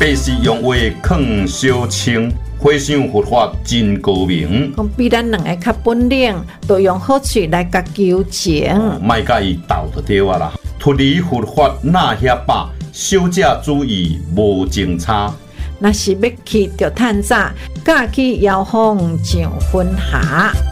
白事用话抗小清，回想佛法真高明。 讲比咱两个较本领，都用好处来甲纠正。 莫甲伊斗就对啊啦。脱离佛法那遐把，小者主义无情差。 若是要去就趁早，假去遥风上分下。